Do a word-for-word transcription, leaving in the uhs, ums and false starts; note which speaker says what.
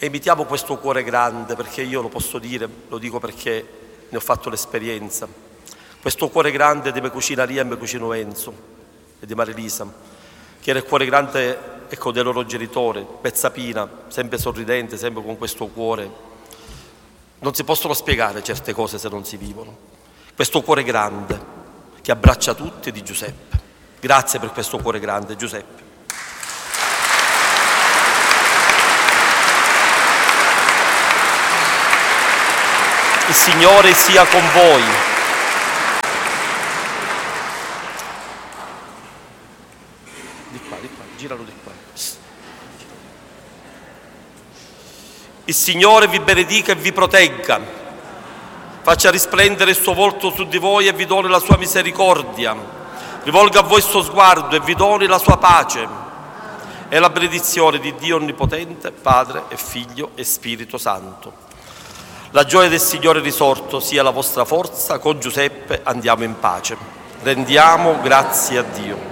Speaker 1: e imitiamo questo cuore grande, perché io lo posso dire, lo dico perché ne ho fatto l'esperienza. Questo cuore grande di mia cucina Ria e mio cugino Enzo e di Marilisa, che era il cuore grande, ecco, dei loro genitori, Pezzapina, sempre sorridente, sempre con questo cuore. Non si possono spiegare certe cose se non si vivono. Questo cuore grande che abbraccia tutti di Giuseppe. Grazie per questo cuore grande, Giuseppe. Il Signore sia con voi. Di qua, di qua, giralo di qua. Il Signore vi benedica e vi protegga, faccia risplendere il suo volto su di voi e vi doni la sua misericordia, rivolga a voi il suo sguardo e vi doni la sua pace. E la benedizione di Dio Onnipotente, Padre e Figlio e Spirito Santo. La gioia del Signore risorto sia la vostra forza. Con Giuseppe andiamo in pace. Rendiamo grazie a Dio.